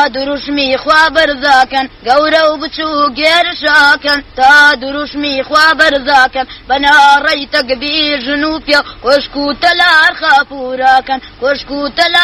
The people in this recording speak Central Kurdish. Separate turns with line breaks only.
دروشمی خوا بەرزاکەن گەورە و بچوو گێرشاکەن تا دروشمی خوا بەرزاکەن بەناڕەی تەکبیر ژن و پێ کۆشک و تەلار خاپوراکەن کۆشک و تەلار